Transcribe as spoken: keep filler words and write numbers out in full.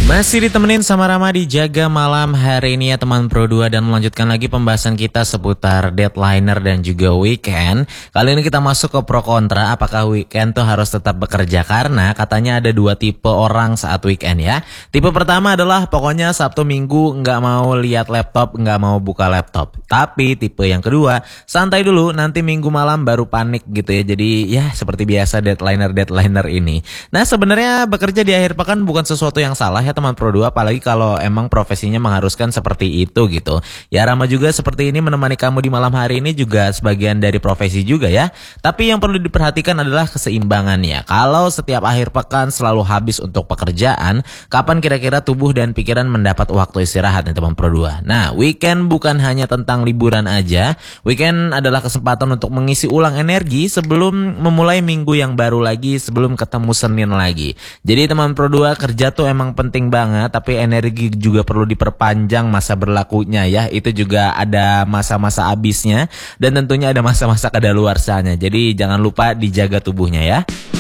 Masih ditemenin sama Rama di Jaga Malam hari ini ya teman Pro dua, dan melanjutkan lagi pembahasan kita seputar deadliner dan juga weekend. Kali ini kita masuk ke pro kontra, apakah weekend tuh harus tetap bekerja, karena katanya ada dua tipe orang saat weekend ya. Tipe pertama adalah pokoknya Sabtu Minggu nggak mau lihat laptop, nggak mau buka laptop. Tapi tipe yang kedua, santai dulu, nanti Minggu malam baru panik gitu ya. Jadi ya seperti biasa deadliner-deadliner ini. Nah sebenarnya bekerja di akhir pekan bukan sesuatu yang salah ya teman Pro dua, apalagi kalau emang profesinya mengharuskan seperti itu gitu. Ya Rama juga seperti ini menemani kamu di malam hari ini juga sebagian dari profesi juga ya. Tapi yang perlu diperhatikan adalah keseimbangannya. Kalau setiap akhir pekan selalu habis untuk pekerjaan, kapan kira-kira tubuh dan pikiran mendapat waktu istirahat nih teman Pro dua? Nah, weekend bukan hanya tentang liburan aja. Weekend adalah kesempatan untuk mengisi ulang energi sebelum memulai minggu yang baru lagi, sebelum ketemu Senin lagi. Jadi teman Pro dua, kerja tuh emang penting banget, tapi energi juga perlu diperpanjang masa berlakunya ya. Itu juga ada masa-masa habisnya dan tentunya ada masa-masa kadaluarsanya. Jadi jangan lupa dijaga tubuhnya ya.